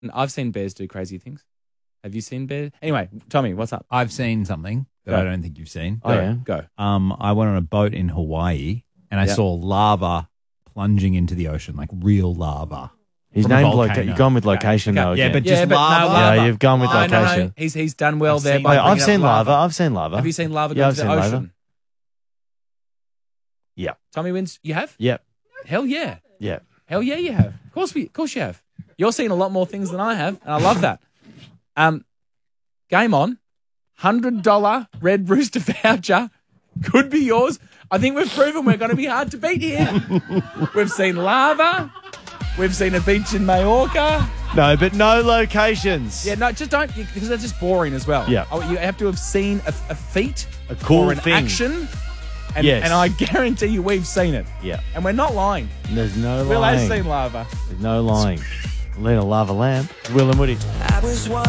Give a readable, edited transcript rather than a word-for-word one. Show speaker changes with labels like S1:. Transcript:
S1: And I've seen bears do crazy things. Have you seen bears? Anyway, Tommy, what's up?
S2: I've seen something that I don't think you've seen.
S3: Oh, yeah.
S1: Go.
S2: I went on a boat in Hawaii and I saw lava plunging into the ocean, like real lava.
S3: His
S2: from a
S3: name's
S2: volcano.
S3: you've gone with location though.
S2: Yeah,
S3: again.
S2: but just lava.
S3: Yeah, you've gone with location.
S1: No. He's done well there.
S2: seen-
S1: by
S3: I've
S1: bringing up
S3: seen lava. I've seen lava.
S1: Have you seen lava
S3: Yeah,
S1: go
S3: I've
S1: to the
S3: seen
S1: ocean?
S3: lava. Yeah.
S1: Tommy wins. You have?
S3: Yep.
S1: Hell yeah.
S3: Yeah.
S1: Hell yeah, you have. Of course you have. You're seeing a lot more things than I have, and I love that. Game on. $100 Red Rooster voucher could be yours. I think we've proven we're going to be hard to beat here. We've seen lava. We've seen a beach in Majorca.
S3: No, but no locations.
S1: Yeah, no, just don't, because that's just boring as well.
S3: Yeah.
S1: You have to have seen a feat,
S3: A cool
S1: or an
S3: thing.
S1: action, and,
S3: Yes.
S1: and I guarantee you we've seen it.
S3: Yeah.
S1: And we're not lying.
S3: There's no
S1: Will
S3: lying.
S1: has seen lava.
S3: There's no lying. Lena Lava Lamp. Will and Woody.
S4: I was